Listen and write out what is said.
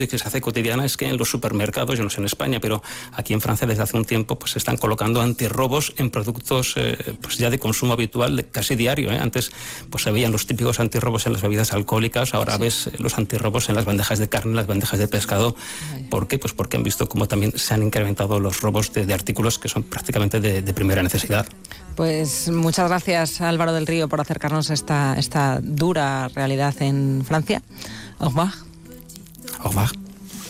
que se hace cotidiana es que en los supermercados, yo no sé en España, pero aquí en Francia desde hace un tiempo pues se están colocando antirrobos en productos pues ya de consumo habitual, casi diario. Antes pues se veían los típicos antirrobos en las bebidas alcohólicas, ahora ves los antirrobos en las bandejas de carne, las bandejas de pescado. ¿Por qué? Pues porque han visto cómo también se han incrementado los robos de artículos que son prácticamente de primera necesidad. Pues muchas gracias, Álvaro del Río, por acercarnos a esta dura realidad en Francia. Au revoir. Au revoir.